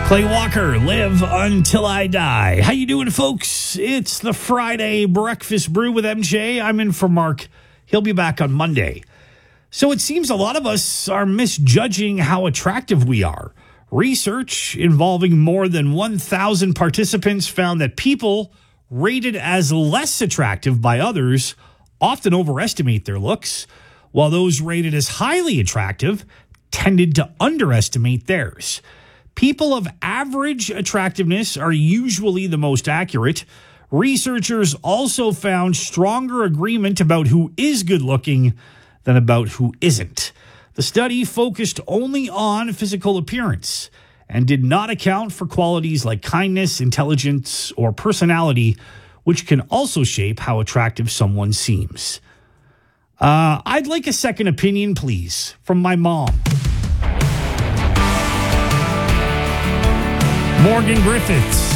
Clay Walker, Live Until I Die. How you doing, folks? It's the Friday Breakfast Brew with MJ. I'm in for Mark. He'll be back on Monday. So it seems a lot of us are misjudging how attractive we are. Research involving more than 1,000 participants found that people rated as less attractive by others often overestimate their looks, while those rated as highly attractive tended to underestimate theirs. People of average attractiveness are usually the most accurate. Researchers also found stronger agreement about who is good looking than about who isn't. The study focused only on physical appearance and did not account for qualities like kindness, intelligence, or personality, which can also shape how attractive someone seems. I'd like a second opinion, please, from my mom. Morgan Griffiths